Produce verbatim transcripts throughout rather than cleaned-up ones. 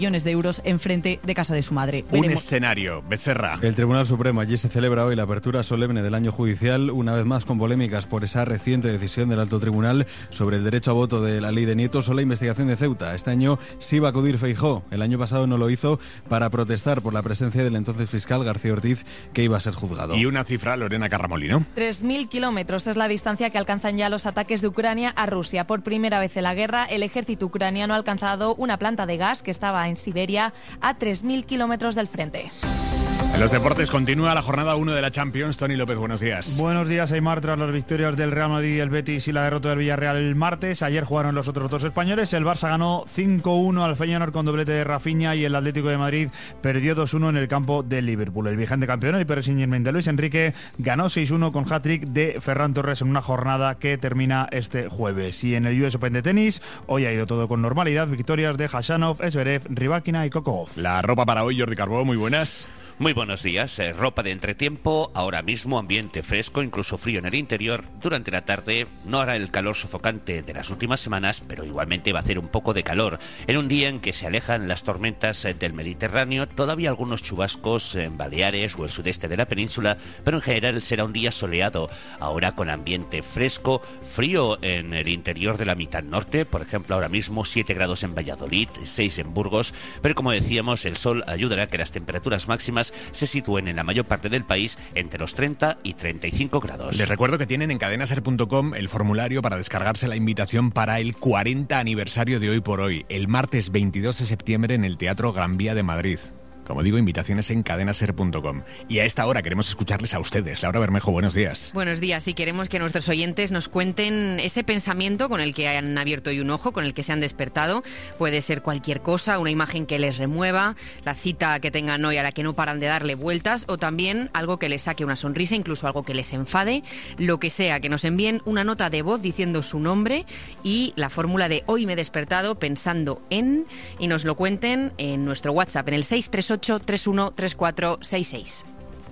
millones de euros en frente de casa de su madre. Un Veremos. escenario, Becerra. El Tribunal Supremo, allí se celebra hoy la apertura solemne del año judicial, una vez más con polémicas por esa reciente decisión del Alto Tribunal sobre el derecho a voto de la ley de nietos o la investigación de Ceuta. Este año sí va a acudir Feijóo. El año pasado no lo hizo para protestar por la presencia del entonces fiscal García Ortiz, que iba a ser juzgado. Y una cifra, Lorena Carramolino. tres mil kilómetros es la distancia que alcanzan ya los ataques de Ucrania a Rusia. Por primera vez en la guerra, el ejército ucraniano ha alcanzado una planta de gas que estaba en Siberia a tres mil kilómetros del frente. En los deportes continúa la jornada uno de la Champions. Tony López, buenos días. Buenos días, Aymar. Tras las victorias del Real Madrid, el Betis y la derrota del Villarreal el martes, ayer jugaron los otros dos españoles. El Barça ganó cinco uno al Feyenoord con doblete de Rafinha y el Atlético de Madrid perdió dos uno en el campo del Liverpool. El vigente campeón, el Paris Saint-Germain de Luis Enrique, ganó seis uno con hat-trick de Ferran Torres en una jornada que termina este jueves. Y en el U S Open de tenis, hoy ha ido todo con normalidad. Victorias de Khachanov, Zverev, Rybakina y Kokov. La ropa para hoy, Jordi Carbó, muy buenas. Muy buenos días, eh, ropa de entretiempo, ahora mismo ambiente fresco, incluso frío en el interior. Durante la tarde no hará el calor sofocante de las últimas semanas, pero igualmente va a hacer un poco de calor. En un día en que se alejan las tormentas eh, del Mediterráneo, todavía algunos chubascos en Baleares o el sudeste de la península, pero en general será un día soleado, ahora con ambiente fresco, frío en el interior de la mitad norte, por ejemplo ahora mismo siete grados en Valladolid, seis en Burgos, pero como decíamos el sol ayudará a que las temperaturas máximas se sitúen en la mayor parte del país entre los treinta y treinta y cinco grados. Les recuerdo que tienen en cadena ser punto com el formulario para descargarse la invitación para el cuarenta aniversario de Hoy por Hoy, el martes veintidós de septiembre en el Teatro Gran Vía de Madrid. Como digo, invitaciones en cadena ser punto com. Y a esta hora queremos escucharles a ustedes. Laura Bermejo, buenos días. Buenos días. Y queremos que nuestros oyentes nos cuenten ese pensamiento con el que han abierto hoy un ojo, con el que se han despertado. Puede ser cualquier cosa, una imagen que les remueva, la cita que tengan hoy a la que no paran de darle vueltas, o también algo que les saque una sonrisa, incluso algo que les enfade. Lo que sea, que nos envíen una nota de voz diciendo su nombre y la fórmula de hoy me he despertado pensando en, y nos lo cuenten en nuestro WhatsApp, en el seis tres ocho tres uno tres cuatro seis seis.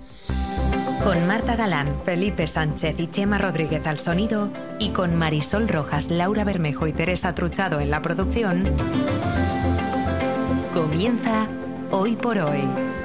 Con Marta Galán, Felipe Sánchez y Chema Rodríguez al sonido y con Marisol Rojas, Laura Bermejo y Teresa Truchado en la producción, comienza Hoy por Hoy.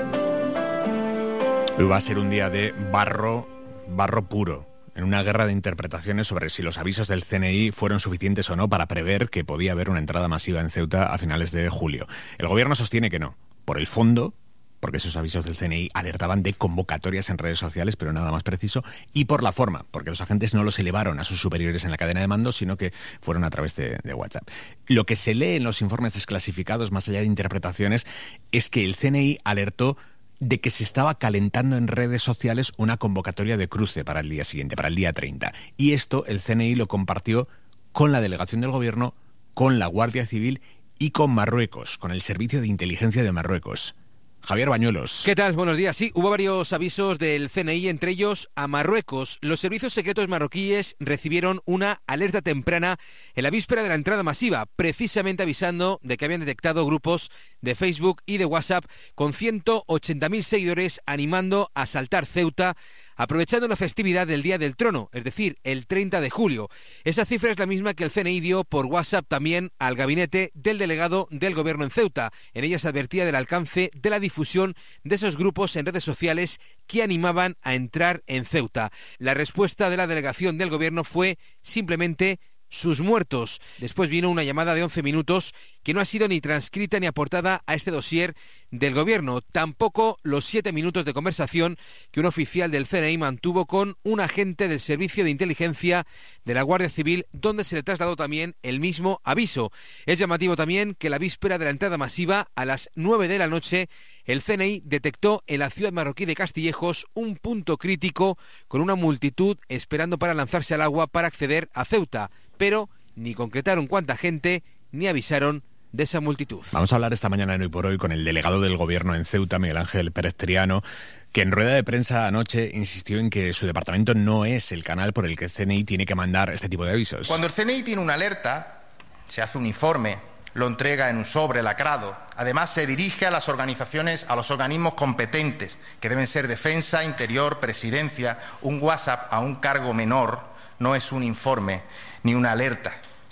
Hoy va a ser un día de barro, barro puro, en una guerra de interpretaciones sobre si los avisos del C N I fueron suficientes o no para prever que podía haber una entrada masiva en Ceuta a finales de julio. El gobierno sostiene que no. Por el fondo, porque esos avisos del C N I alertaban de convocatorias en redes sociales, pero nada más preciso, y por la forma, porque los agentes no los elevaron a sus superiores en la cadena de mando, sino que fueron a través de, de WhatsApp. Lo que se lee en los informes desclasificados, más allá de interpretaciones, es que el C N I alertó de que se estaba calentando en redes sociales una convocatoria de cruce para el día siguiente, para el día treinta. Y esto el C N I lo compartió con la delegación del gobierno, con la Guardia Civil y con Marruecos, con el Servicio de Inteligencia de Marruecos. Javier Bañuelos. ¿Qué tal? Buenos días. Sí, hubo varios avisos del C N I, entre ellos a Marruecos. Los servicios secretos marroquíes recibieron una alerta temprana en la víspera de la entrada masiva, precisamente avisando de que habían detectado grupos de Facebook y de WhatsApp con ciento ochenta mil seguidores animando a asaltar Ceuta, aprovechando la festividad del Día del Trono, es decir, el treinta de julio. Esa cifra es la misma que el C N I dio por WhatsApp también al gabinete del delegado del gobierno en Ceuta. En ella se advertía del alcance de la difusión de esos grupos en redes sociales que animaban a entrar en Ceuta. La respuesta de la delegación del gobierno fue simplemente sus muertos. Después vino una llamada de once minutos que no ha sido ni transcrita ni aportada a este dossier del gobierno. Tampoco los siete minutos de conversación que un oficial del C N I mantuvo con un agente del Servicio de Inteligencia de la Guardia Civil, donde se le trasladó también el mismo aviso. Es llamativo también que la víspera de la entrada masiva, a las nueve de la noche, el C N I detectó en la ciudad marroquí de Castillejos un punto crítico con una multitud esperando para lanzarse al agua para acceder a Ceuta, pero ni concretaron cuánta gente ni avisaron de esa multitud. Vamos a hablar esta mañana en Hoy por Hoy con el delegado del gobierno en Ceuta, Miguel Ángel Pérez Triano, que en rueda de prensa anoche insistió en que su departamento no es el canal por el que el C N I tiene que mandar este tipo de avisos. Cuando el C N I tiene una alerta, se hace un informe, lo entrega en un sobre lacrado. Además, se dirige a las organizaciones, a los organismos competentes, que deben ser Defensa, Interior, Presidencia. Un WhatsApp a un cargo menor no es un informe ni una alerta.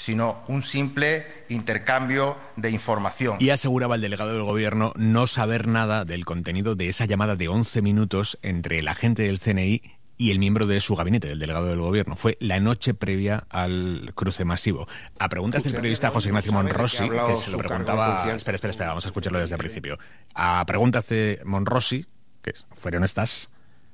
sino un simple intercambio de información. Y aseguraba el delegado del Gobierno no saber nada del contenido de esa llamada de once minutos entre el agente del C N I y el miembro de su gabinete, el delegado del Gobierno. Fue la noche previa al cruce masivo. A preguntas del periodista José Ignacio Monrosi, que se lo preguntaba... Espera, espera, espera, vamos a escucharlo desde el principio. A preguntas de Monrosi, que fueron estas...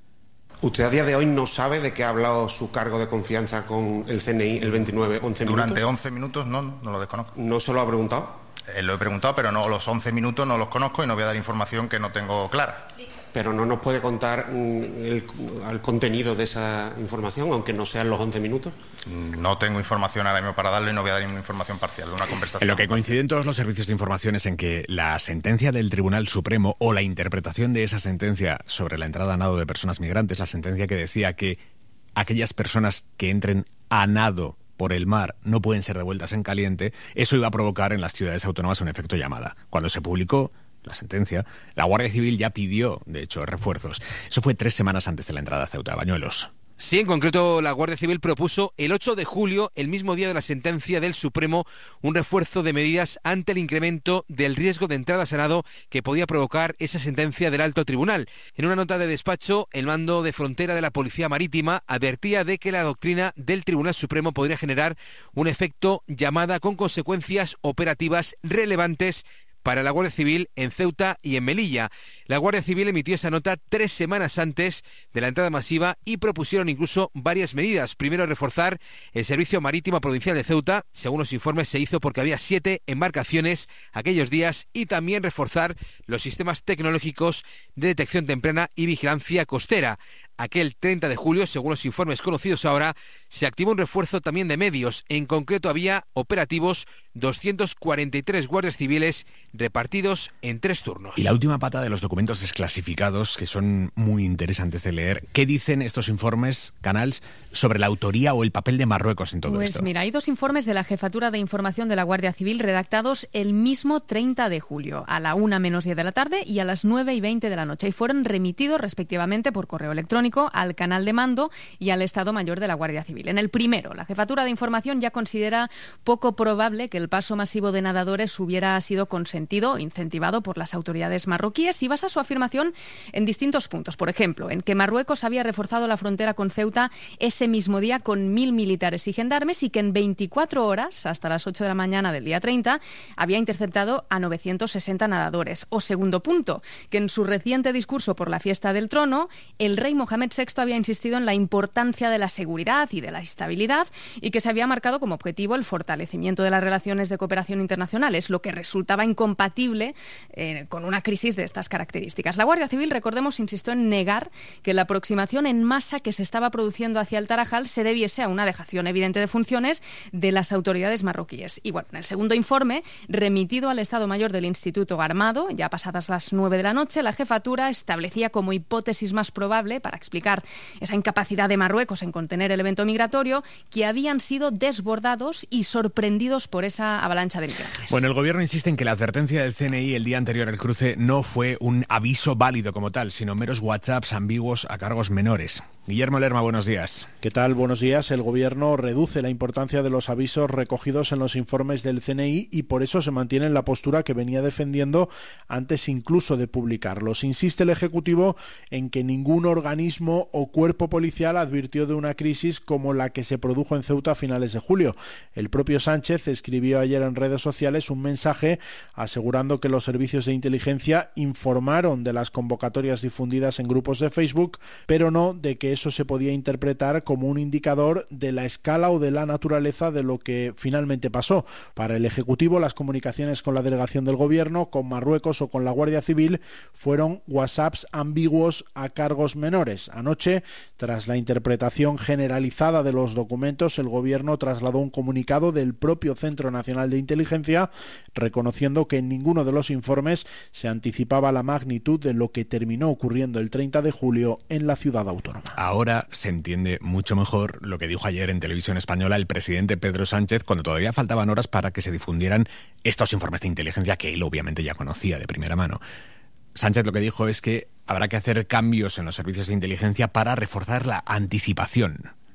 ¿Usted a día de hoy no sabe de qué ha hablado su cargo de confianza con el C N I el veintinueve, once minutos? Durante once minutos no, no lo desconozco. ¿No se lo ha preguntado? Eh, lo he preguntado, pero no, los once minutos no los conozco y no voy a dar información que no tengo clara. Pero no nos puede contar el, el contenido de esa información, aunque no sean los once minutos. No tengo información ahora mismo para darle y no voy a dar ninguna información parcial de una conversación. En lo que coinciden todos los servicios de información es en que la sentencia del Tribunal Supremo o la interpretación de esa sentencia sobre la entrada a nado de personas migrantes, la sentencia que decía que aquellas personas que entren a nado por el mar no pueden ser devueltas en caliente, eso iba a provocar en las ciudades autónomas un efecto llamada. Cuando se publicó la sentencia, la Guardia Civil ya pidió, de hecho, refuerzos. Eso fue tres semanas antes de la entrada a Ceuta. Bañuelos. Sí, en concreto la Guardia Civil propuso el ocho de julio, el mismo día de la sentencia del Supremo, un refuerzo de medidas ante el incremento del riesgo de entrada a nado que podía provocar esa sentencia del Alto Tribunal. En una nota de despacho, el mando de frontera de la Policía Marítima advertía de que la doctrina del Tribunal Supremo podría generar un efecto llamada con consecuencias operativas relevantes para la Guardia Civil en Ceuta y en Melilla. La Guardia Civil emitió esa nota tres semanas antes de la entrada masiva y propusieron incluso varias medidas. Primero, reforzar el Servicio Marítimo Provincial de Ceuta. Según los informes, se hizo porque había siete embarcaciones aquellos días, y también reforzar los sistemas tecnológicos de detección temprana y vigilancia costera. Aquel treinta de julio, según los informes conocidos ahora, se activó un refuerzo también de medios. En concreto, había operativos doscientos cuarenta y tres guardias civiles repartidos en tres turnos. Y la última pata de los documentos desclasificados, que son muy interesantes de leer. ¿Qué dicen estos informes, Canals, sobre la autoría o el papel de Marruecos en todo pues esto? Pues mira, hay dos informes de la Jefatura de Información de la Guardia Civil redactados el mismo treinta de julio, a la una menos diez de la tarde y a las nueve y veinte de la noche, y fueron remitidos respectivamente por correo electrónico al canal de mando y al Estado Mayor de la Guardia Civil. En el primero, la Jefatura de Información ya considera poco probable que el paso masivo de nadadores hubiera sido consentido o incentivado por las autoridades marroquíes, y basa su afirmación en distintos puntos. Por ejemplo, en que Marruecos había reforzado la frontera con Ceuta ese mismo día con mil militares y gendarmes, y que en veinticuatro horas, hasta las ocho de la mañana del día treinta, había interceptado a novecientos sesenta nadadores. O segundo punto, que en su reciente discurso por la fiesta del trono, el rey Mohamed sexto había insistido en la importancia de la seguridad y de la estabilidad, y que se había marcado como objetivo el fortalecimiento de las relaciones de cooperación internacionales, lo que resultaba incompatible eh, con una crisis de estas características. La Guardia Civil, recordemos, insistió en negar que la aproximación en masa que se estaba produciendo hacia el Tarajal se debiese a una dejación evidente de funciones de las autoridades marroquíes. Y bueno, en el segundo informe, remitido al Estado Mayor del Instituto Armado, ya pasadas las nueve de la noche, la jefatura establecía como hipótesis más probable para explicar esa incapacidad de Marruecos en contener el evento migratorio, que habían sido desbordados y sorprendidos por esa avalancha de migrantes. Bueno, el Gobierno insiste en que la advertencia del C N I el día anterior al cruce no fue un aviso válido como tal, sino meros WhatsApps ambiguos a cargos menores. Guillermo Lerma, buenos días. ¿Qué tal? Buenos días. El Gobierno reduce la importancia de los avisos recogidos en los informes del C N I y por eso se mantiene en la postura que venía defendiendo antes incluso de publicarlos. Insiste el Ejecutivo en que ningún organismo o cuerpo policial advirtió de una crisis como la que se produjo en Ceuta a finales de julio. El propio Sánchez escribió ayer en redes sociales un mensaje asegurando que los servicios de inteligencia informaron de las convocatorias difundidas en grupos de Facebook, pero no de que eso se podía interpretar como un indicador de la escala o de la naturaleza de lo que finalmente pasó. Para el Ejecutivo, las comunicaciones con la delegación del Gobierno, con Marruecos o con la Guardia Civil fueron WhatsApps ambiguos a cargos menores. Anoche, tras la interpretación generalizada de los documentos, el Gobierno trasladó un comunicado del propio Centro Nacional de Inteligencia reconociendo que en ninguno de los informes se anticipaba la magnitud de lo que terminó ocurriendo el treinta de julio en la ciudad autónoma. Ahora se entiende mucho mejor lo que dijo ayer en Televisión Española el presidente Pedro Sánchez cuando todavía faltaban horas para que se difundieran estos informes de inteligencia que él obviamente ya conocía de primera mano. Sánchez lo que dijo es que habrá que hacer cambios en los servicios de inteligencia para reforzar la anticipación.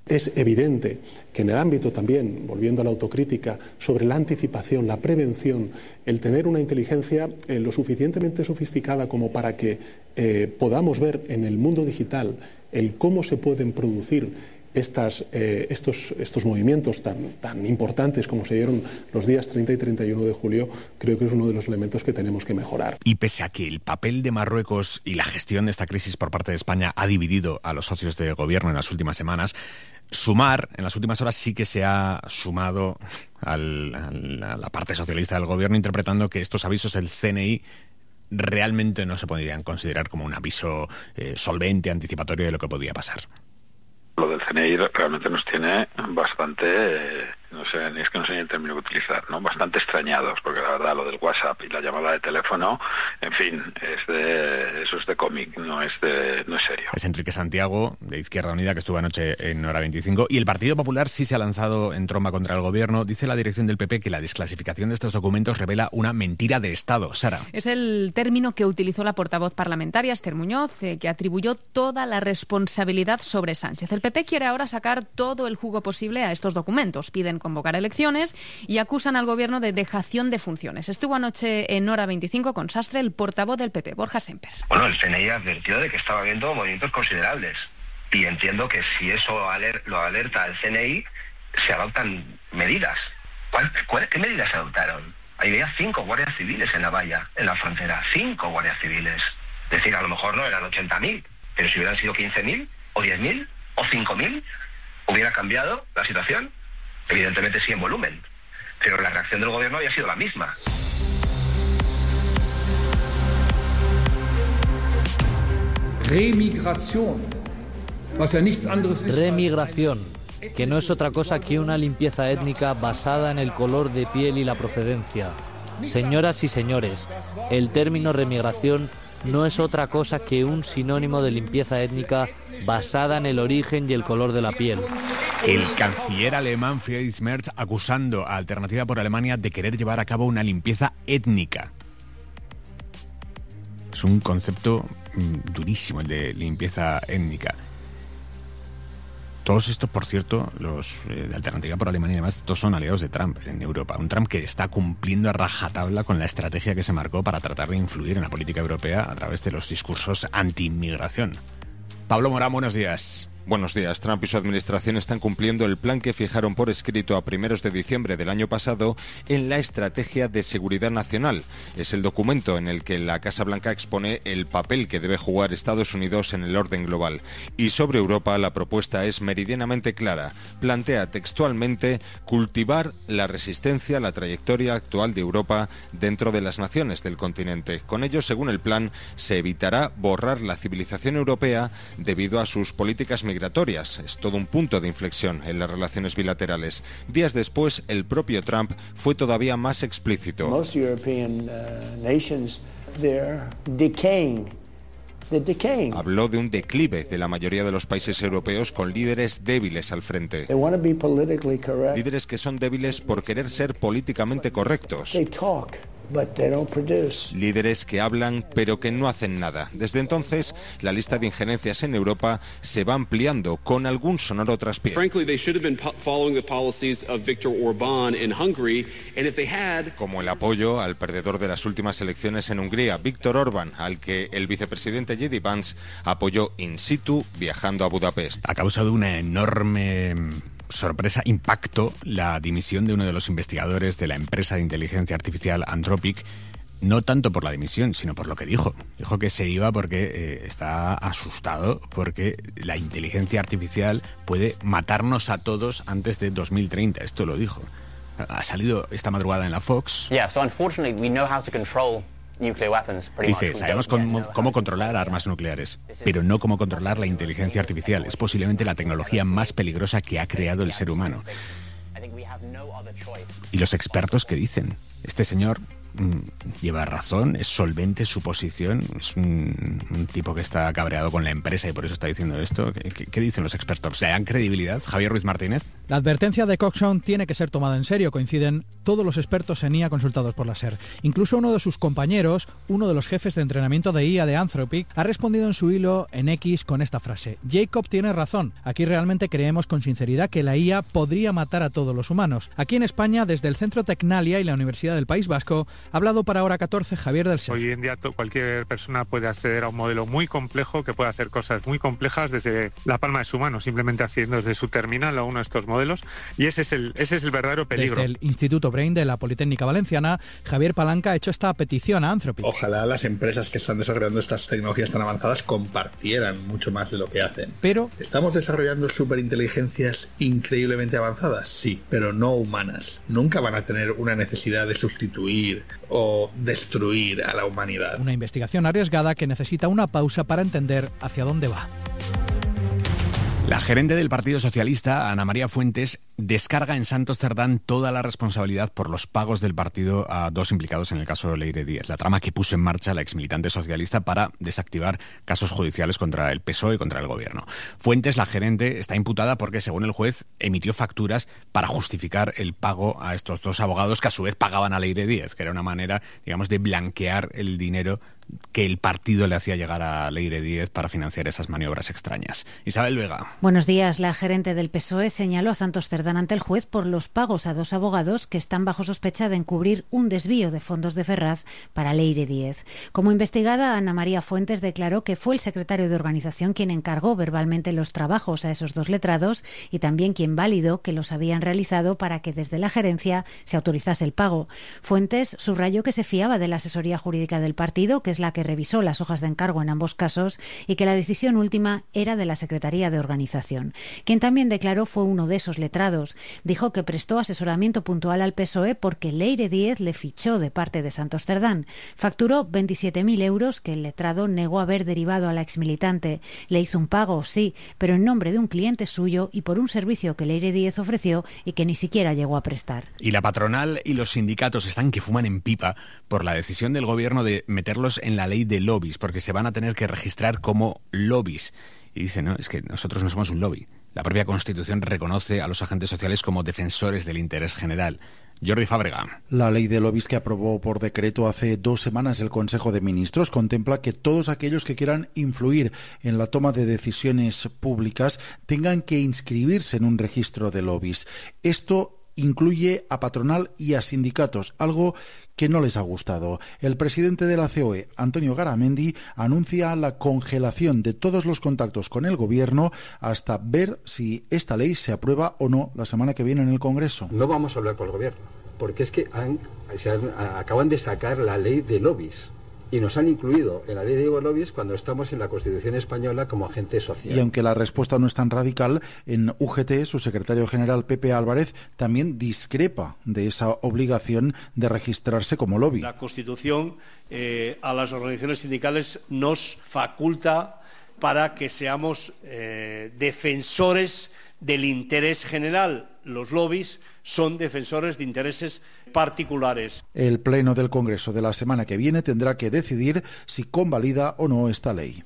Es evidente que en el ámbito también, volviendo a la autocrítica, sobre la anticipación, la prevención, el tener una inteligencia eh, lo suficientemente sofisticada como para que eh, podamos ver en el mundo digital el cómo se pueden producir Estas, eh, estos, estos movimientos tan, tan importantes como se dieron los días treinta y treinta y uno de julio, creo que es uno de los elementos que tenemos que mejorar. Y pese a que el papel de Marruecos y la gestión de esta crisis por parte de España ha dividido a los socios de gobierno en las últimas semanas, Sumar, en las últimas horas sí que se ha sumado al, al, a la parte socialista del gobierno, interpretando que estos avisos del C N I realmente no se podrían considerar como un aviso eh, solvente, anticipatorio de lo que podía pasar. Lo del C N I realmente nos tiene bastante, eh, no sé, es que no sé ni el término que utilizar, ¿no? Bastante extrañados, porque la verdad lo del WhatsApp y la llamada de teléfono, en fin, es de, eso es de cómic, no es de, no es serio. Es Enrique Santiago, de Izquierda Unida, que estuvo anoche en Hora veinticinco, y el Partido Popular sí se ha lanzado en tromba contra el gobierno. Dice la dirección del P P que la desclasificación de estos documentos revela una mentira de Estado. Sara. Es el término que utilizó la portavoz parlamentaria, Esther Muñoz, eh, que atribuyó toda la responsabilidad sobre Sánchez. El P P quiere ahora sacar todo el jugo posible a estos documentos. Piden convocar elecciones y acusan al gobierno de dejación de funciones. Estuvo anoche en Hora veinticinco con Sastre, el portavoz del P P, Borja Semper. Bueno, el C N I advirtió de que estaba habiendo movimientos considerables y entiendo que si eso aler- lo alerta al C N I, se adoptan medidas. ¿Cuál, cuál, ¿Qué medidas se adoptaron? Había cinco guardias civiles en la valla, en la frontera, cinco guardias civiles. Es decir, a lo mejor no eran ochenta mil, pero si hubieran sido quince mil o diez mil o cinco mil, ¿hubiera cambiado la situación? Evidentemente sí en volumen, pero la reacción del gobierno había sido la misma. Remigración, Remigración, que no es otra cosa que una limpieza étnica basada en el color de piel y la procedencia. Señoras y señores, el término remigración no es otra cosa que un sinónimo de limpieza étnica basada en el origen y el color de la piel. El canciller alemán Friedrich Merz acusando a Alternativa por Alemania de querer llevar a cabo una limpieza étnica. Es un concepto mmm, durísimo el de limpieza étnica. Todos estos, por cierto, los eh, de Alternativa por Alemania y demás, todos son aliados de Trump en Europa. Un Trump que está cumpliendo a rajatabla con la estrategia que se marcó para tratar de influir en la política europea a través de los discursos anti-inmigración. Pablo Morán, buenos días. Buenos días. Trump y su administración están cumpliendo el plan que fijaron por escrito a primeros de diciembre del año pasado en la Estrategia de Seguridad Nacional. Es el documento en el que la Casa Blanca expone el papel que debe jugar Estados Unidos en el orden global. Y sobre Europa la propuesta es meridianamente clara. Plantea textualmente cultivar la resistencia a la trayectoria actual de Europa dentro de las naciones del continente. Con ello, según el plan, se evitará borrar la civilización europea debido a sus políticas migratorias. migratorias. Es todo un punto de inflexión en las relaciones bilaterales. Días después, el propio Trump fue todavía más explícito. Most European uh, nations, they're decaying. They're decaying. Habló de un declive de la mayoría de los países europeos con líderes débiles al frente. They want to be politically correct. Líderes que son débiles por querer ser políticamente correctos. They talk. But they don't produce. Líderes que hablan pero que no hacen nada. Desde entonces, la lista de injerencias en Europa se va ampliando con algún sonoro traspié. Frankly, they should have been following the policies of Viktor Orbán in Hungary, and if they had... Como el apoyo al perdedor de las últimas elecciones en Hungría, Viktor Orbán, al que el vicepresidente J D Vance apoyó in situ viajando a Budapest. Ha causado una enorme sorpresa, impacto, la dimisión de uno de los investigadores de la empresa de inteligencia artificial Anthropic, no tanto por la dimisión, sino por lo que dijo. Dijo que se iba porque eh, está asustado, porque la inteligencia artificial puede matarnos a todos antes de dos mil treinta. Esto lo dijo. Ha salido esta madrugada en la Fox. Yeah, so unfortunately we know how to control nuclear weapons pretty much. Dice, sabemos cómo, cómo controlar armas nucleares, pero no cómo controlar la inteligencia artificial. Es posiblemente la tecnología más peligrosa que ha creado el ser humano. ¿Y los expertos qué dicen? Este señor mmm, lleva razón, es solvente su posición, es un, un tipo que está cabreado con la empresa y por eso está diciendo esto. ¿Qué, qué, qué dicen los expertos? ¿Le dan credibilidad? Javier Ruiz Martínez. La advertencia de Coxon tiene que ser tomada en serio, coinciden todos los expertos en I A consultados por la SER. Incluso uno de sus compañeros, uno de los jefes de entrenamiento de I A de Anthropic, ha respondido en su hilo en X con esta frase: Jacob tiene razón, aquí realmente creemos con sinceridad que la I A podría matar a todos los humanos. Aquí en España, desde el Centro Tecnalia y la Universidad del País Vasco, ha hablado para Hora catorce Javier del Ser. Hoy en día cualquier persona puede acceder a un modelo muy complejo que puede hacer cosas muy complejas desde la palma de su mano, simplemente haciendo desde su terminal a uno de estos modelos, y ese es el, ese es el verdadero peligro. Desde el Instituto Brain de la Politécnica Valenciana, Javier Palanca ha hecho esta petición a Anthropic. Ojalá las empresas que están desarrollando estas tecnologías tan avanzadas compartieran mucho más de lo que hacen. Pero ¿estamos desarrollando superinteligencias increíblemente avanzadas? Sí, pero no humanas. Nunca van a tener una necesidad de sustituir o destruir a la humanidad. Una investigación arriesgada que necesita una pausa para entender hacia dónde va. La gerente del Partido Socialista, Ana María Fuentes, descarga en Santos Cerdán toda la responsabilidad por los pagos del partido a dos implicados en el caso de Leire Díez, la trama que puso en marcha la exmilitante socialista para desactivar casos judiciales contra el P S O E y contra el gobierno. Fuentes, la gerente, está imputada porque, según el juez, emitió facturas para justificar el pago a estos dos abogados que a su vez pagaban a Leire Díez, que era una manera, digamos, de blanquear el dinero que el partido le hacía llegar a Leire Díez para financiar esas maniobras extrañas. Isabel Vega. Buenos días. La gerente del P S O E señaló a Santos Cerdán ante el juez por los pagos a dos abogados que están bajo sospecha de encubrir un desvío de fondos de Ferraz para Leire Díez. Como investigada, Ana María Fuentes declaró que fue el secretario de organización quien encargó verbalmente los trabajos a esos dos letrados y también quien validó que los habían realizado para que desde la gerencia se autorizase el pago. Fuentes subrayó que se fiaba de la asesoría jurídica del partido, que es la que revisó las hojas de encargo en ambos casos, y que la decisión última era de la Secretaría de Organización. Quien también declaró fue uno de esos letrados. Dijo que prestó asesoramiento puntual al P S O E porque Leire Díez le fichó de parte de Santos Cerdán. Facturó veintisiete mil euros que el letrado negó haber derivado a la exmilitante. Le hizo un pago, sí, pero en nombre de un cliente suyo y por un servicio que Leire Díez ofreció y que ni siquiera llegó a prestar. Y la patronal y los sindicatos están que fuman en pipa por la decisión del gobierno de meterlos en la ley de lobbies, porque se van a tener que registrar como lobbies. Y dicen, no, es que nosotros no somos un lobby. La propia Constitución reconoce a los agentes sociales como defensores del interés general. Jordi Fábrega. La ley de lobbies que aprobó por decreto hace dos semanas el Consejo de Ministros contempla que todos aquellos que quieran influir en la toma de decisiones públicas tengan que inscribirse en un registro de lobbies. Esto incluye a patronal y a sindicatos, algo que no les ha gustado. El presidente de la C O E, Antonio Garamendi, anuncia la congelación de todos los contactos con el gobierno hasta ver si esta ley se aprueba o no la semana que viene en el Congreso. No vamos a hablar con el gobierno, porque es que han, se han, acaban de sacar la ley de lobbies. Y nos han incluido en la ley de lobbies cuando estamos en la Constitución española como agente social. Y aunque la respuesta no es tan radical, en U G T su secretario general Pepe Álvarez también discrepa de esa obligación de registrarse como lobby. La Constitución eh, a las organizaciones sindicales nos faculta para que seamos eh, defensores del interés general. Los lobbies son defensores de intereses particulares. El Pleno del Congreso de la semana que viene tendrá que decidir si convalida o no esta ley.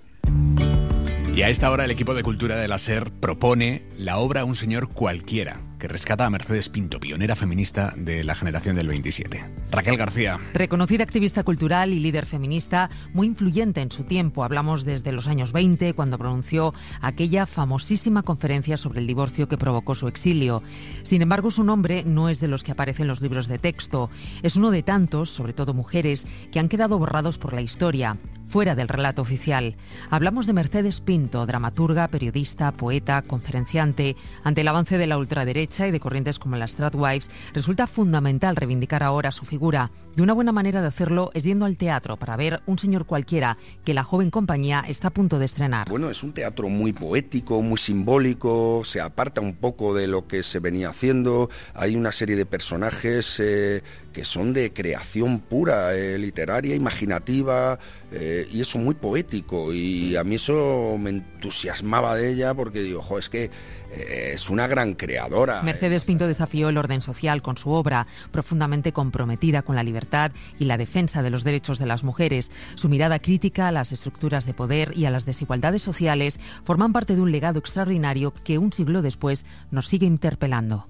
Y a esta hora el equipo de Cultura de la SER propone la obra Un señor cualquiera, que rescata a Mercedes Pinto, pionera feminista de la generación del veintisiete. Raquel García. Reconocida activista cultural y líder feminista, muy influyente en su tiempo. Hablamos desde los años veinte, cuando pronunció aquella famosísima conferencia sobre el divorcio que provocó su exilio. Sin embargo, su nombre no es de los que aparecen en los libros de texto. Es uno de tantos, sobre todo mujeres, que han quedado borrados por la historia, fuera del relato oficial. Hablamos de Mercedes Pinto, dramaturga, periodista, poeta, conferenciante. Ante el avance de la ultraderecha y de corrientes como las Tradwives, resulta fundamental reivindicar ahora su figura. Y una buena manera de hacerlo es yendo al teatro para ver Un señor cualquiera, que la joven compañía está a punto de estrenar. Bueno, es un teatro muy poético, muy simbólico, se aparta un poco de lo que se venía haciendo. Hay una serie de personajes eh, que son de creación pura, eh, literaria, imaginativa, eh, eh, y eso muy poético, y a mí eso me entusiasmaba de ella porque digo, jo, es que eh, es una gran creadora. Mercedes Pinto desafió el orden social con su obra, profundamente comprometida con la libertad y la defensa de los derechos de las mujeres. Su mirada crítica a las estructuras de poder y a las desigualdades sociales forman parte de un legado extraordinario que un siglo después nos sigue interpelando.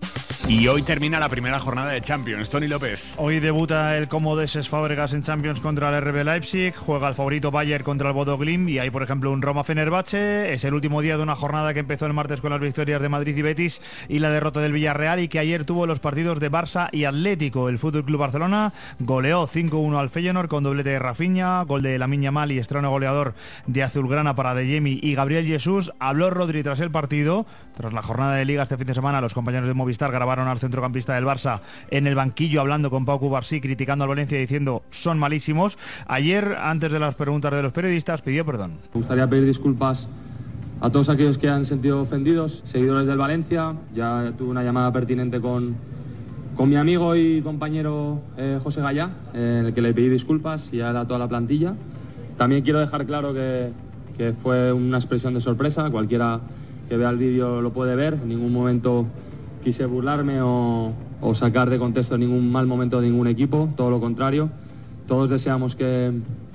Y hoy termina la primera jornada de Champions. Tony López. Hoy debuta el Comodeses Fábregas en Champions contra el R B Leipzig, juega el favorito Bayern contra el Bodo Glimt y hay, por ejemplo, un Roma-Fenerbahce. Es el último día de una jornada que empezó el martes con las victorias de Madrid y Betis y la derrota del Villarreal, y que ayer tuvo los partidos de Barça y Atlético. El F C Barcelona goleó cinco uno al Feyenoord con doblete de Rafinha, gol de Lamine Yamal y estreno goleador de Azulgrana para Adeyemi y Gabriel Jesús. Habló Rodri tras el partido. Tras la jornada de Liga este fin de semana, los compañeros de Movistar grabaron al centrocampista del Barça en el banquillo hablando con Pau Cubarsí, criticando al Valencia y diciendo son malísimos. Ayer, antes de las preguntas de los periodistas, pidió perdón. Me gustaría pedir disculpas a todos aquellos que han sentido ofendidos, seguidores del Valencia. Ya tuve una llamada pertinente con, con mi amigo y compañero eh, José Gallá, eh, en el que le pedí disculpas y a toda la plantilla. También quiero dejar claro que, que fue una expresión de sorpresa. Cualquiera que vea el vídeo lo puede ver. En ningún momento quise burlarme o, o sacar de contexto ningún mal momento de ningún equipo, todo lo contrario. Todos deseamos que,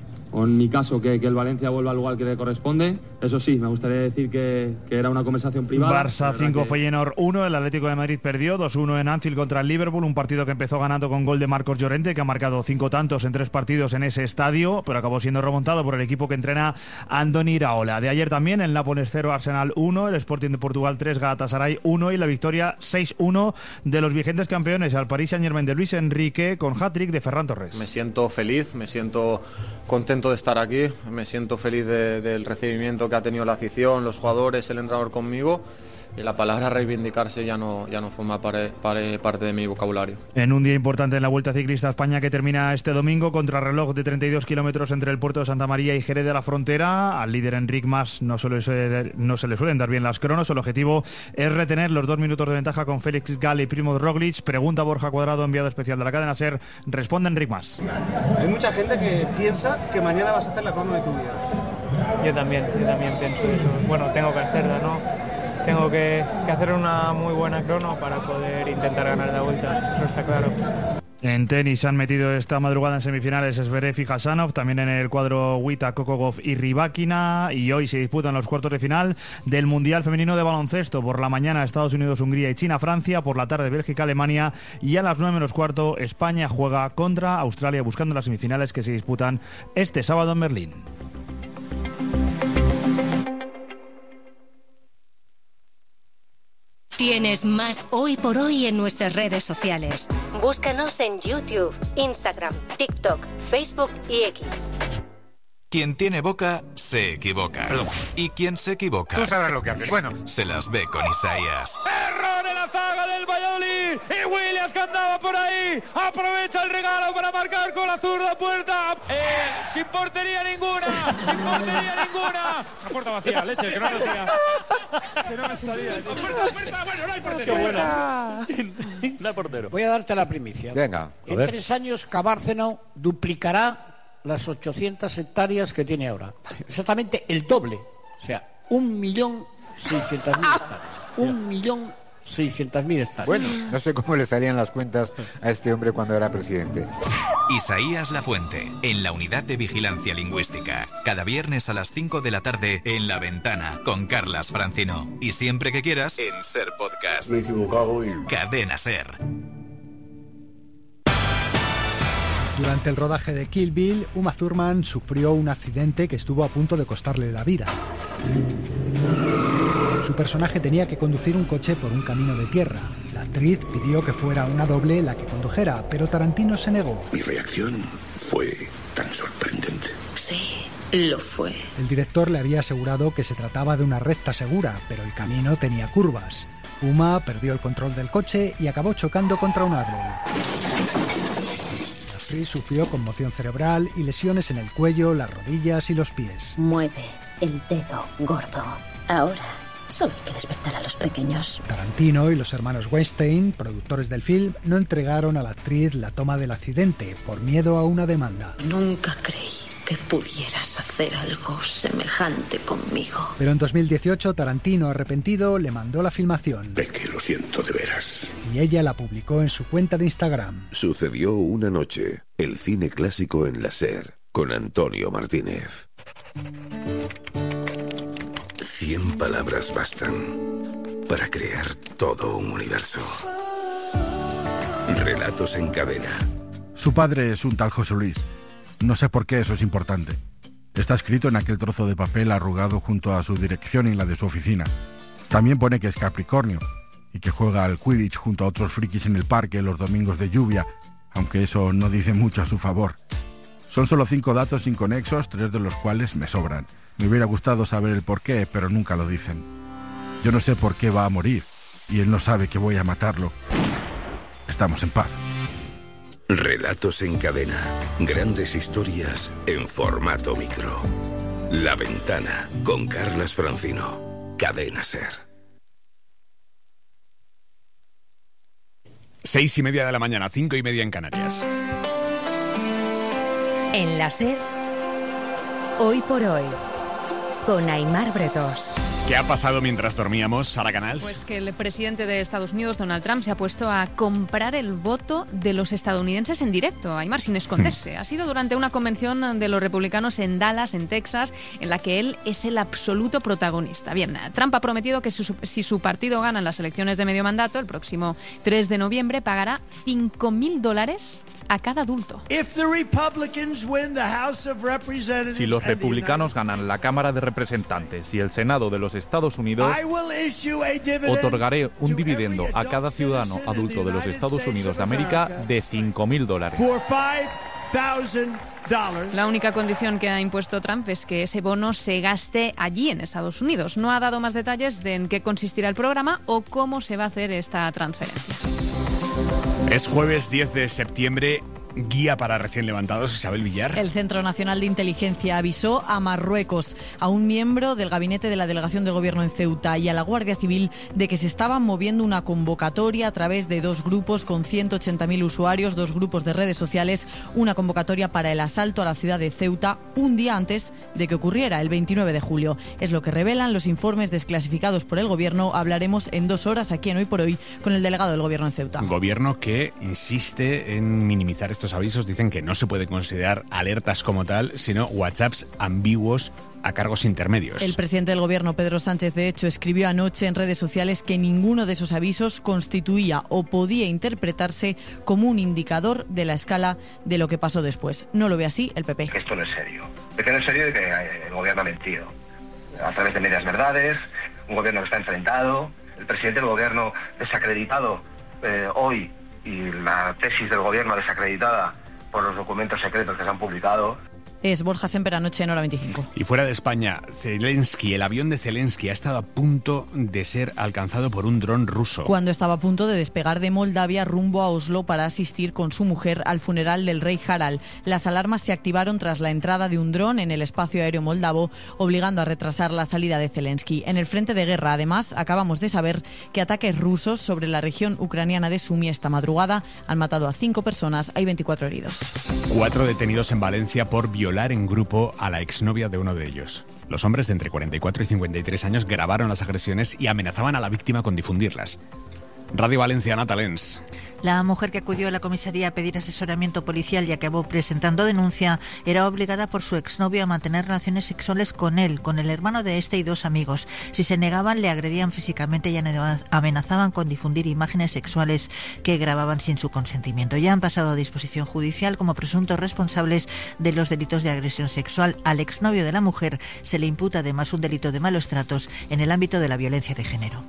o en mi caso, que, que el Valencia vuelva al lugar que le corresponde. Eso sí, me gustaría decir que, que era una conversación privada. Barça cinco, que... Feyenoord uno, el Atlético de Madrid perdió dos uno en Anfield contra el Liverpool, un partido que empezó ganando con gol de Marcos Llorente, que ha marcado cinco tantos en tres partidos en ese estadio, pero acabó siendo remontado por el equipo que entrena Andoni Iraola. De ayer también, el Nápoles cero, Arsenal uno, el Sporting de Portugal tres, Galatasaray uno, y la victoria seis uno de los vigentes campeones al Paris Saint-Germain de Luis Enrique, con hat-trick de Ferran Torres. Me siento feliz, me siento contento de estar aquí, me siento feliz de, del recibimiento que ha tenido la afición, los jugadores, el entrenador conmigo, y la palabra reivindicarse ya no, ya no forma pare, pare, parte de mi vocabulario. En un día importante en la Vuelta Ciclista a España, que termina este domingo, contrarreloj de treinta y dos kilómetros entre el puerto de Santa María y Jerez de la Frontera. Al líder Enric Mas no, suele, no se le suelen dar bien las cronos. El objetivo es retener los dos minutos de ventaja con Félix Gall y Primoz Roglic. Pregunta Borja Cuadrado, enviado especial de la cadena SER. Responde Enric Mas. Hay mucha gente que piensa que mañana vas a hacer la crono de tu vida. Yo también, yo también pienso eso. Bueno, tengo que hacerla, ¿no? Tengo que, que hacer una muy buena crono para poder intentar ganar la Vuelta, eso está claro. En tenis se han metido esta madrugada en semifinales Zverev y Hasanov, también en el cuadro Wita, Kokogov y Rybakina, y hoy se disputan los cuartos de final del Mundial Femenino de Baloncesto. Por la mañana Estados Unidos, Hungría y China, Francia, por la tarde Bélgica, Alemania, y a las nueve menos cuarto España juega contra Australia, buscando las semifinales que se disputan este sábado en Berlín. Tienes más Hoy por Hoy en nuestras redes sociales. Búscanos en YouTube, Instagram, TikTok, Facebook y X. Quien tiene boca, se equivoca. Perdón. Y quien se equivoca... Tú sabrás lo que haces. Bueno. Se las ve con Isaías. ¡Error en la zaga del Valladolid! Y Williams, que andaba por ahí, aprovecha el regalo para marcar con la zurda puerta. Eh, sin portería ninguna, sin portería ninguna. Esa puerta vacía, leche, que no me salía. Que no me salía. Puerta, puerta, bueno, no hay portero. Qué buena. No hay portero. Voy a darte la primicia. Venga. En ver. tres años Cabárceno duplicará las ochocientas hectáreas que tiene ahora. Exactamente el doble. O sea, un millón seiscientas mil hectáreas. Un millón seiscientas mil hectáreas. Bueno, no sé cómo le salían las cuentas a este hombre cuando era presidente. Isaías Lafuente, en la Unidad de Vigilancia Lingüística. Cada viernes a las cinco de la tarde en La Ventana, con Carlas Francino. Y siempre que quieras, en SER Podcast. Me he equivocado y... Cadena SER. Durante el rodaje de Kill Bill, Uma Thurman sufrió un accidente que estuvo a punto de costarle la vida. Su personaje tenía que conducir un coche por un camino de tierra. La actriz pidió que fuera una doble la que condujera, pero Tarantino se negó. Mi reacción fue tan sorprendente. Sí, lo fue. El director le había asegurado que se trataba de una recta segura, pero el camino tenía curvas. Uma perdió el control del coche y acabó chocando contra un árbol. La actriz sufrió conmoción cerebral y lesiones en el cuello, las rodillas y los pies. Mueve el dedo gordo. Ahora solo hay que despertar a los pequeños. Tarantino y los hermanos Weinstein, productores del film, no entregaron a la actriz la toma del accidente por miedo a una demanda. Nunca creí que pudieras hacer algo semejante conmigo. Pero en dos mil dieciocho, Tarantino, arrepentido, le mandó la filmación. De que lo siento de veras. Y ella la publicó en su cuenta de Instagram. Sucedió una noche. El cine clásico en la SER, con Antonio Martínez. Cien palabras bastan para crear todo un universo. Relatos en cadena. Su padre es un tal José Luis. No sé por qué eso es importante. Está escrito en aquel trozo de papel arrugado junto a su dirección y la de su oficina. También pone que es Capricornio y que juega al Quidditch junto a otros frikis en el parque los domingos de lluvia, aunque eso no dice mucho a su favor. Son solo cinco datos inconexos, tres de los cuales me sobran. Me hubiera gustado saber el porqué, pero nunca lo dicen. Yo no sé por qué va a morir, y él no sabe que voy a matarlo. Estamos en paz. Relatos en cadena. Grandes historias en formato micro. La Ventana, con Carlas Francino. Cadena SER. Seis y media de la mañana, cinco y media en Canarias. En la SER, Hoy por Hoy, con Aimar Bretos. ¿Qué ha pasado mientras dormíamos, Sara Canals? Pues que el presidente de Estados Unidos, Donald Trump, se ha puesto a comprar el voto de los estadounidenses en directo, Aimar, sin esconderse. Ha sido durante una convención de los republicanos en Dallas, en Texas, en la que él es el absoluto protagonista. Bien, Trump ha prometido que su, si su partido gana en las elecciones de medio mandato, el próximo tres de noviembre, pagará cinco mil dólares a cada adulto. Si los republicanos ganan la Cámara de Representantes y el Senado de los Estados Unidos, otorgaré un dividendo a cada ciudadano adulto de los Estados Unidos de América de cinco mil dólares. La única condición que ha impuesto Trump es que ese bono se gaste allí en Estados Unidos. No ha dado más detalles de en qué consistirá el programa o cómo se va a hacer esta transferencia. Es jueves diez de septiembre. Guía para recién levantados, Isabel Villar. El Centro Nacional de Inteligencia avisó a Marruecos, a un miembro del gabinete de la delegación del gobierno en Ceuta y a la Guardia Civil de que se estaba moviendo una convocatoria a través de dos grupos con ciento ochenta mil usuarios, dos grupos de redes sociales, una convocatoria para el asalto a la ciudad de Ceuta un día antes de que ocurriera, el veintinueve de julio. Es lo que revelan los informes desclasificados por el gobierno. Hablaremos en dos horas aquí en Hoy por Hoy con el delegado del gobierno en Ceuta. Un gobierno que insiste en minimizar estos Estos avisos. Dicen que no se puede considerar alertas como tal, sino WhatsApps ambiguos a cargos intermedios. El presidente del gobierno, Pedro Sánchez, de hecho, escribió anoche en redes sociales que ninguno de esos avisos constituía o podía interpretarse como un indicador de la escala de lo que pasó después. No lo ve así el P P. Esto no es serio. Hay que no es serio de que el gobierno ha mentido. A través de medias verdades, un gobierno que está enfrentado, el presidente del gobierno desacreditado eh, hoy, y la tesis del gobierno desacreditada por los documentos secretos que se han publicado. Es Borja Semper anoche en Hora veinticinco. Y fuera de España, Zelensky, el avión de Zelensky ha estado a punto de ser alcanzado por un dron ruso. Cuando estaba a punto de despegar de Moldavia rumbo a Oslo para asistir con su mujer al funeral del rey Harald. Las alarmas se activaron tras la entrada de un dron en el espacio aéreo moldavo, obligando a retrasar la salida de Zelensky. En el frente de guerra, además, acabamos de saber que ataques rusos sobre la región ucraniana de Sumi esta madrugada han matado a cinco personas, hay veinticuatro heridos. Cuatro detenidos en Valencia por violar en grupo a la exnovia de uno de ellos. Los hombres de entre cuarenta y cuatro y cincuenta y tres años grabaron las agresiones y amenazaban a la víctima con difundirlas. Radio Valencia, Natalens. La mujer que acudió a la comisaría a pedir asesoramiento policial y acabó presentando denuncia era obligada por su exnovio a mantener relaciones sexuales con él, con el hermano de este y dos amigos. Si se negaban, le agredían físicamente y amenazaban con difundir imágenes sexuales que grababan sin su consentimiento. Ya han pasado a disposición judicial como presuntos responsables de los delitos de agresión sexual. Al exnovio de la mujer se le imputa además un delito de malos tratos en el ámbito de la violencia de género.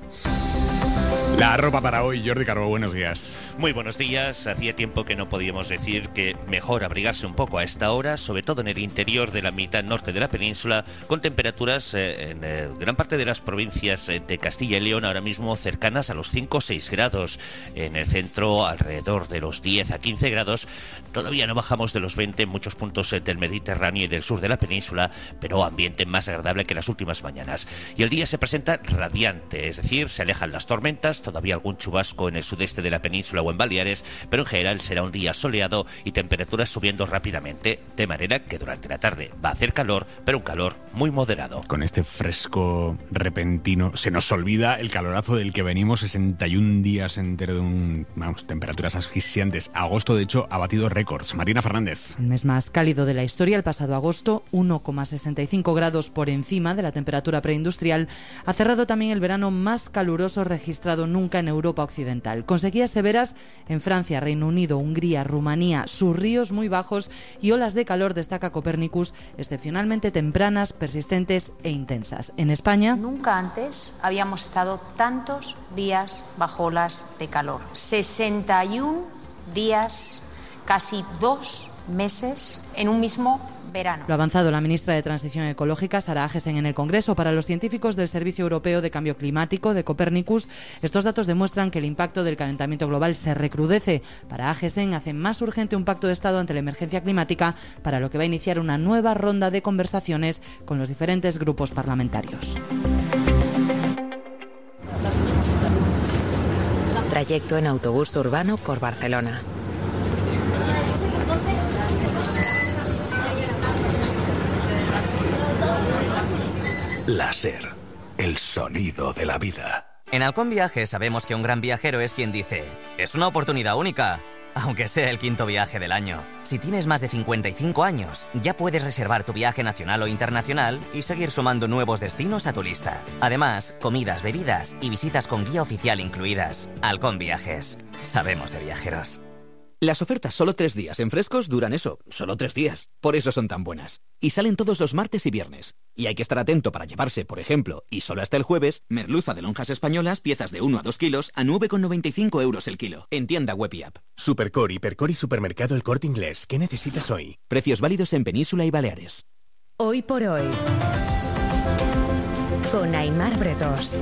La ropa para hoy, Jordi Carbó, buenos días. Muy buenos días. Hacía tiempo que no podíamos decir que mejor abrigarse un poco a esta hora, sobre todo en el interior de la mitad norte de la península, con temperaturas eh, en eh, gran parte de las provincias eh, de Castilla y León ahora mismo cercanas a los cinco o seis grados. En el centro alrededor de los diez a quince grados. Todavía no bajamos de los veinte en muchos puntos eh, del Mediterráneo y del sur de la península, pero ambiente más agradable que las últimas mañanas. Y el día se presenta radiante, es decir, se alejan las tormentas, todavía algún chubasco en el sudeste de la península o en Baleares, pero en general será un día soleado y temperaturas subiendo rápidamente, de manera que durante la tarde va a hacer calor, pero un calor muy moderado. Con este fresco repentino se nos olvida el calorazo del que venimos, sesenta y un días entero de un, vamos, temperaturas asfixiantes. Agosto, de hecho, ha batido récords. Marina Fernández. El mes más cálido de la historia, el pasado agosto, uno coma sesenta y cinco grados por encima de la temperatura preindustrial, ha cerrado también el verano más caluroso registrado nunca en Europa occidental, con sequías severas en Francia, Reino Unido, Hungría, Rumanía, sus ríos muy bajos y olas de calor, destaca Copernicus, excepcionalmente tempranas, persistentes e intensas. En España, nunca antes habíamos estado tantos días bajo olas de calor. sesenta y un días, casi dos meses en un mismo verano. Lo ha avanzado la ministra de Transición Ecológica, Sara Agesen, en el Congreso. Para los científicos del Servicio Europeo de Cambio Climático de Copernicus, estos datos demuestran que el impacto del calentamiento global se recrudece. Para Agesen, hace más urgente un pacto de Estado ante la emergencia climática, para lo que va a iniciar una nueva ronda de conversaciones con los diferentes grupos parlamentarios. Trayecto en autobús urbano por Barcelona. La SER, el sonido de la vida. En Halcón Viajes sabemos que un gran viajero es quien dice: es una oportunidad única, aunque sea el quinto viaje del año. Si tienes más de cincuenta y cinco años, ya puedes reservar tu viaje nacional o internacional y seguir sumando nuevos destinos a tu lista. Además, comidas, bebidas y visitas con guía oficial incluidas. Halcón Viajes, sabemos de viajeros. Las ofertas solo tres días en Frescos duran eso, solo tres días. Por eso son tan buenas. Y salen todos los martes y viernes. Y hay que estar atento para llevarse, por ejemplo, y solo hasta el jueves, merluza de lonjas españolas, piezas de uno a dos kilos, a nueve con noventa y cinco euros el kilo. En tienda web y app. Supercore, Hipercore y Supermercado El Corte Inglés. ¿Qué necesitas hoy? Precios válidos en Península y Baleares. Hoy por hoy. Con Aimar Bretos.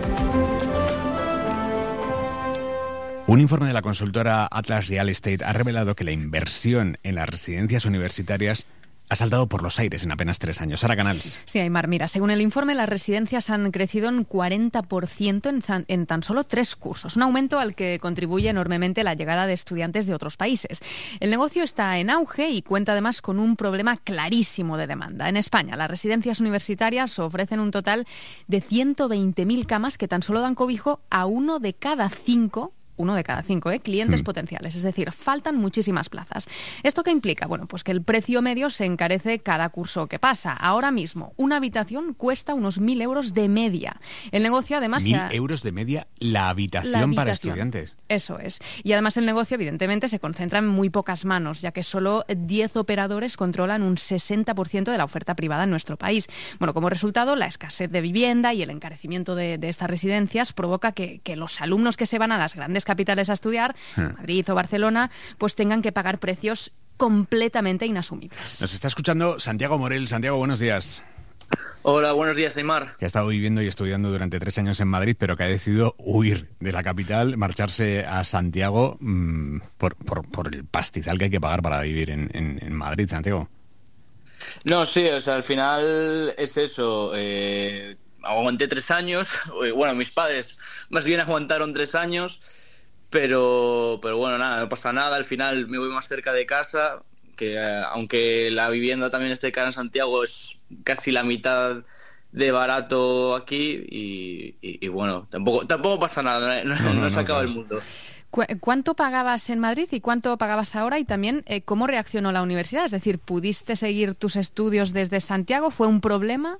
Un informe de la consultora Atlas Real Estate ha revelado que la inversión en las residencias universitarias ha saltado por los aires en apenas tres años. Sara Canals. Sí, Aimar, mira, según el informe, las residencias han crecido en cuarenta por ciento en tan, en tan solo tres cursos, un aumento al que contribuye enormemente la llegada de estudiantes de otros países. El negocio está en auge y cuenta además con un problema clarísimo de demanda. En España, las residencias universitarias ofrecen un total de ciento veinte mil camas que tan solo dan cobijo a uno de cada cinco uno de cada cinco, ¿eh? clientes mm. potenciales, es decir, faltan muchísimas plazas. ¿Esto qué implica? Bueno, pues que el precio medio se encarece cada curso que pasa. Ahora mismo, una habitación cuesta unos mil euros de media. El negocio, además... Mil ha... euros de media la habitación, la habitación para estudiantes. Eso es. Y además el negocio, evidentemente, se concentra en muy pocas manos, ya que solo diez operadores controlan un sesenta por ciento de la oferta privada en nuestro país. Bueno, como resultado, la escasez de vivienda y el encarecimiento de, de estas residencias provoca que, que los alumnos que se van a las grandes capitales a estudiar, Madrid o Barcelona, pues tengan que pagar precios completamente inasumibles. Nos está escuchando Santiago Morel. Santiago, buenos días. Hola, buenos días, Aimar. Que ha estado viviendo y estudiando durante tres años en Madrid, pero que ha decidido huir de la capital, marcharse a Santiago mmm, por, por, por el pastizal que hay que pagar para vivir en, en, en Madrid, Santiago. No, sí, o sea, al final es eso. Eh, aguanté tres años. Bueno, mis padres más bien aguantaron tres años. Pero, pero bueno, nada, no pasa nada, al final me voy más cerca de casa, que eh, aunque la vivienda también esté cara en Santiago, es casi la mitad de barato aquí y, y, y bueno, tampoco tampoco pasa nada, no, no, no, no, no se acaba no, el mundo. ¿Cuánto pagabas en Madrid y cuánto pagabas ahora? Y también, eh, ¿cómo reaccionó la universidad? Es decir, ¿pudiste seguir tus estudios desde Santiago? ¿Fue un problema?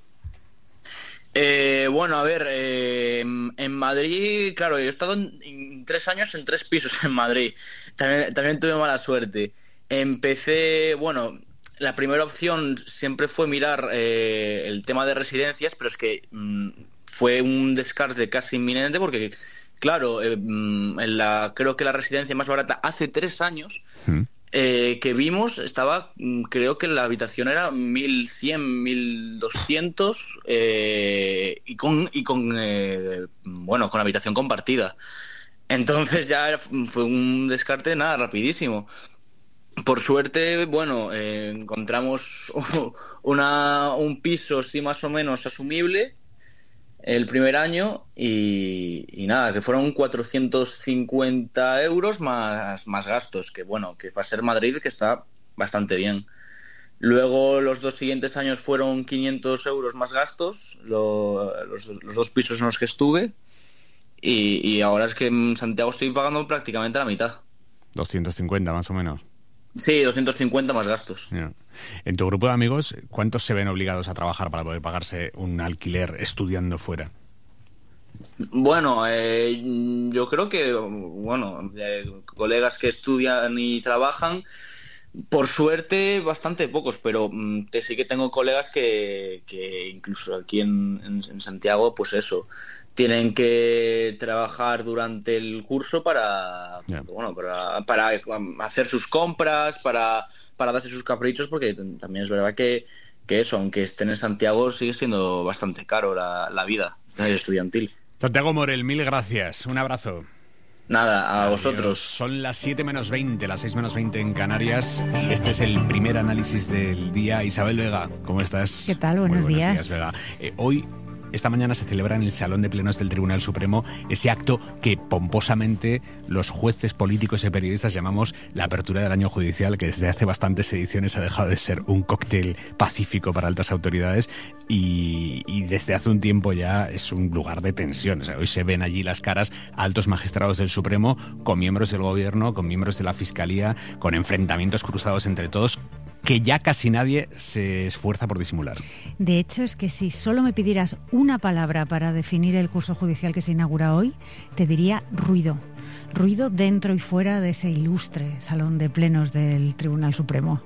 Eh, bueno, a ver, eh, en Madrid, claro, yo he estado en, en tres años en tres pisos en Madrid. También, también tuve mala suerte. Empecé, bueno, la primera opción siempre fue mirar eh, el tema de residencias, pero es que mmm, fue un descarte casi inminente porque, claro, eh, en la, creo que la residencia más barata hace tres años... ¿Mm? Eh, que vimos estaba, creo que la habitación era mil cien, mil doscientos eh, y con y con eh, bueno con habitación compartida. Entonces ya fue un descarte nada rapidísimo. Por suerte, bueno, eh, encontramos una un piso sí más o menos asumible. el primer año y, y nada, que fueron cuatrocientos cincuenta euros más, más gastos, que bueno, que para ser Madrid que está bastante bien. Luego los dos siguientes años fueron quinientos euros más gastos, lo, los, los dos pisos en los que estuve, y, y ahora es que en Santiago estoy pagando prácticamente la mitad. doscientos cincuenta más o menos. Sí, doscientos cincuenta más gastos. Yeah. En tu grupo de amigos, ¿cuántos se ven obligados a trabajar para poder pagarse un alquiler estudiando fuera? Bueno, eh, yo creo que, bueno, eh, colegas que estudian y trabajan, por suerte, bastante pocos, pero mm, te, sí que tengo colegas que, que incluso aquí en, en, en Santiago, pues eso, tienen que trabajar durante el curso para, yeah. bueno, para, para hacer sus compras, para, para darse sus caprichos, porque también es verdad que, que eso, aunque estén en Santiago, sigue siendo bastante caro la, la vida estudiantil. Santiago Morel, mil gracias. Un abrazo. Nada, a Adiós. Vosotros. Son las siete menos veinte, las seis menos veinte en Canarias. Este es el primer análisis del día. Isabel Vega, ¿cómo estás? ¿Qué tal? Buenos, Muy buenos días. días, Vega. Eh, hoy... Esta mañana se celebra en el Salón de Plenos del Tribunal Supremo ese acto que pomposamente los jueces, políticos y periodistas llamamos la apertura del año judicial, que desde hace bastantes ediciones ha dejado de ser un cóctel pacífico para altas autoridades y, y desde hace un tiempo ya es un lugar de tensión. O sea, hoy se ven allí las caras a altos magistrados del Supremo con miembros del Gobierno, con miembros de la Fiscalía, con enfrentamientos cruzados entre todos, que ya casi nadie se esfuerza por disimular. De hecho, es que si solo me pidieras una palabra para definir el curso judicial que se inaugura hoy, te diría ruido. Ruido dentro y fuera de ese ilustre salón de plenos del Tribunal Supremo.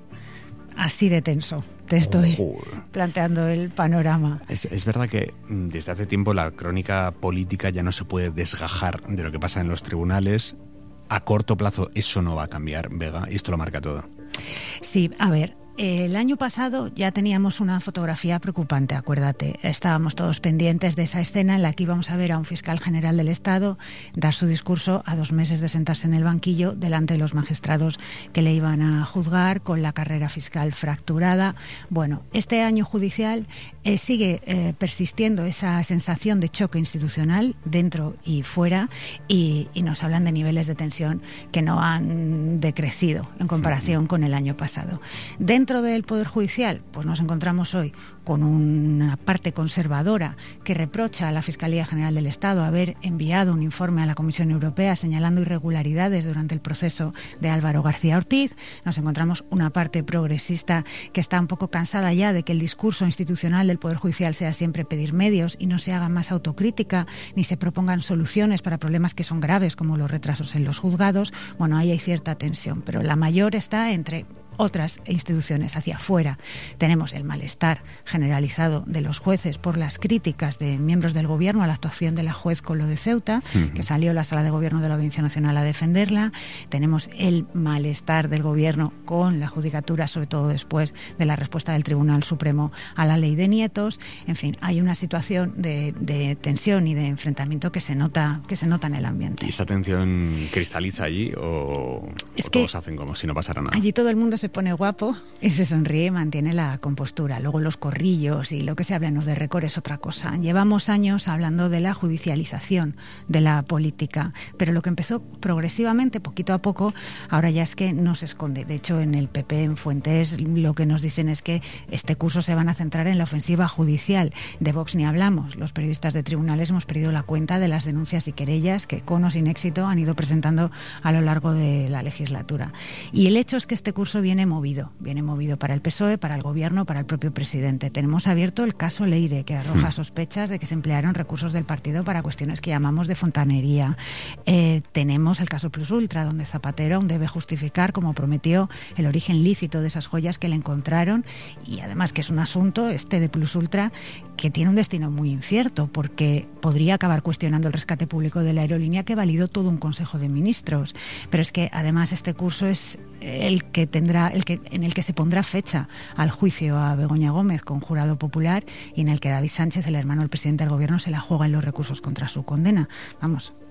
Así de tenso te estoy Ojo. planteando el panorama. Es, es verdad que desde hace tiempo la crónica política ya no se puede desgajar de lo que pasa en los tribunales. A corto plazo eso no va a cambiar, Vega, y esto lo marca todo. Sí, a ver, el año pasado ya teníamos una fotografía preocupante, acuérdate. Estábamos todos pendientes de esa escena en la que íbamos a ver a un fiscal general del Estado dar su discurso a dos meses de sentarse en el banquillo delante de los magistrados que le iban a juzgar, con la carrera fiscal fracturada. Bueno, este año judicial eh, sigue eh, persistiendo esa sensación de choque institucional dentro y fuera y, y nos hablan de niveles de tensión que no han decrecido en comparación con el año pasado. Dentro Dentro del Poder Judicial, pues nos encontramos hoy con una parte conservadora que reprocha a la Fiscalía General del Estado haber enviado un informe a la Comisión Europea señalando irregularidades durante el proceso de Álvaro García Ortiz. Nos encontramos una parte progresista que está un poco cansada ya de que el discurso institucional del Poder Judicial sea siempre pedir medios y no se haga más autocrítica ni se propongan soluciones para problemas que son graves como los retrasos en los juzgados. Bueno, ahí hay cierta tensión, pero la mayor está entre otras instituciones hacia afuera. Tenemos el malestar generalizado de los jueces por las críticas de miembros del Gobierno a la actuación de la juez con lo de Ceuta, uh-huh. que salió la Sala de Gobierno de la Audiencia Nacional a defenderla. Tenemos el malestar del Gobierno con la Judicatura, sobre todo después de la respuesta del Tribunal Supremo a la ley de nietos. En fin, hay una situación de, de tensión y de enfrentamiento que se nota, que se nota en el ambiente. ¿Y esa tensión cristaliza allí o, es o que todos hacen como si no pasara nada? Allí todo el mundo se se pone guapo y se sonríe y mantiene la compostura. Luego los corrillos y lo que se habla en los de récord es otra cosa. Llevamos años hablando de la judicialización de la política, pero lo que empezó progresivamente, poquito a poco, ahora ya es que no se esconde. De hecho, en el P P, en Fuentes, lo que nos dicen es que este curso se van a centrar en la ofensiva judicial. De Vox ni hablamos. Los periodistas de tribunales hemos perdido la cuenta de las denuncias y querellas que, con o sin éxito, han ido presentando a lo largo de la legislatura. Y el hecho es que este curso viene movido, viene movido para el P S O E, para el Gobierno, para el propio presidente. Tenemos abierto el caso Leire, que arroja sospechas de que se emplearon recursos del partido para cuestiones que llamamos de fontanería. Eh, tenemos el caso Plus Ultra, donde Zapatero aún debe justificar, como prometió, el origen lícito de esas joyas que le encontraron, y además que es un asunto, este de Plus Ultra, que tiene un destino muy incierto, porque podría acabar cuestionando el rescate público de la aerolínea que validó todo un Consejo de Ministros. Pero es que además este curso es el que tendrá, el que en el que se pondrá fecha al juicio a Begoña Gómez con jurado popular, y en el que David Sánchez, el hermano del presidente del Gobierno, se la juega en los recursos contra su condena. Vamos,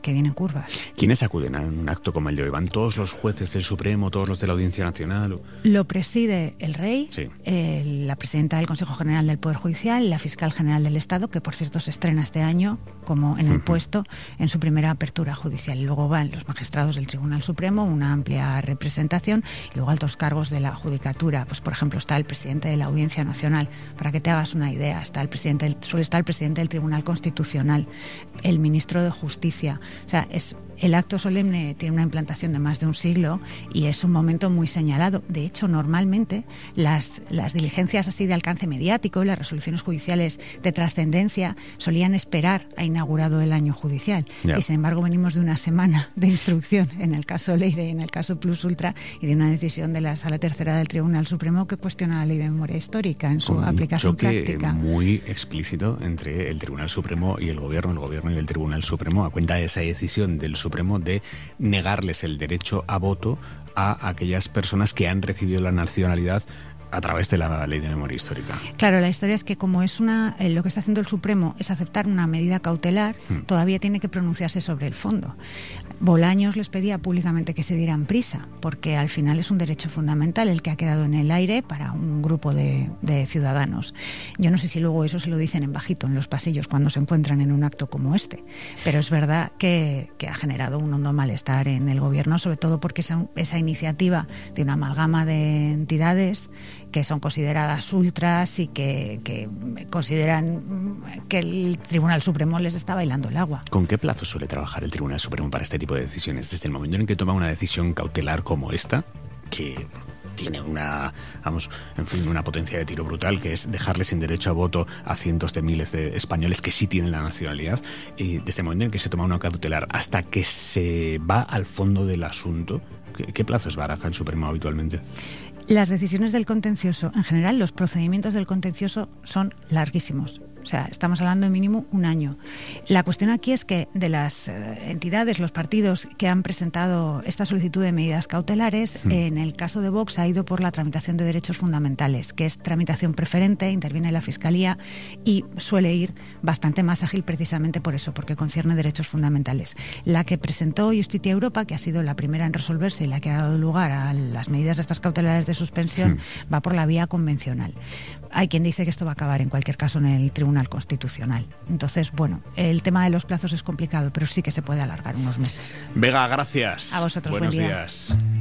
que vienen curvas. ¿Quiénes acuden a un acto como el de hoy? ¿Van todos los jueces del Supremo, todos los de la Audiencia Nacional? O... Lo preside el rey, sí. eh, la presidenta del Consejo General del Poder Judicial, la fiscal general del Estado, que por cierto se estrena este año como en el uh-huh. puesto en su primera apertura judicial. Luego van los magistrados del Tribunal Supremo, una amplia representación, y luego altos cargos de la judicatura. Pues por ejemplo está el presidente de la Audiencia Nacional, para que te hagas una idea, está el presidente del, suele estar el presidente del Tribunal Constitucional, el ministro de Justicia. O sea, es el acto solemne tiene una implantación de más de un siglo y es un momento muy señalado. De hecho, normalmente las, las diligencias así de alcance mediático, las resoluciones judiciales de trascendencia, solían esperar a inaugurado el año judicial. Yeah. Y sin embargo venimos de una semana de instrucción en el caso Leire y en el caso Plus Ultra, y de una decisión de la Sala Tercera del Tribunal Supremo que cuestiona la Ley de Memoria Histórica en su Con aplicación un choque práctica. Muy explícito entre el Tribunal Supremo y el Gobierno, el Gobierno y el Tribunal Supremo, a cuenta de esa decisión del Supremo de negarles el derecho a voto a aquellas personas que han recibido la nacionalidad a través de la Ley de Memoria Histórica. Claro, la historia es que como es una eh, lo que está haciendo el Supremo es aceptar una medida cautelar, hmm. todavía tiene que pronunciarse sobre el fondo. Bolaños les pedía públicamente que se dieran prisa, porque al final es un derecho fundamental el que ha quedado en el aire para un grupo de, de ciudadanos. Yo no sé si luego eso se lo dicen en bajito en los pasillos cuando se encuentran en un acto como este, pero es verdad que, que ha generado un hondo malestar en el Gobierno, sobre todo porque esa, esa iniciativa de una amalgama de entidades que son consideradas ultras y que, que consideran que el Tribunal Supremo les está bailando el agua. ¿Con qué plazo suele trabajar el Tribunal Supremo para este tipo de decisiones? Desde el momento en que toma una decisión cautelar como esta, que tiene una, vamos, en fin, una potencia de tiro brutal, que es dejarle sin derecho a voto a cientos de miles de españoles que sí tienen la nacionalidad, y desde el momento en que se toma una cautelar hasta que se va al fondo del asunto, ¿qué, qué plazos baraja el Supremo habitualmente? Las decisiones del contencioso, en general, los procedimientos del contencioso son larguísimos. O sea, estamos hablando de mínimo un año. La cuestión aquí es que de las eh, entidades, los partidos que han presentado esta solicitud de medidas cautelares, mm. en el caso de Vox ha ido por la tramitación de derechos fundamentales, que es tramitación preferente, interviene la Fiscalía y suele ir bastante más ágil precisamente por eso, porque concierne derechos fundamentales. La que presentó Justitia Europa, que ha sido la primera en resolverse y la que ha dado lugar a las medidas de estas cautelares de suspensión, mm. va por la vía convencional. Hay quien dice que esto va a acabar en cualquier caso en el Tribunal Constitucional. Entonces, bueno, el tema de los plazos es complicado, pero sí que se puede alargar unos meses. Vega, gracias. A vosotros, Buenos buen día. días.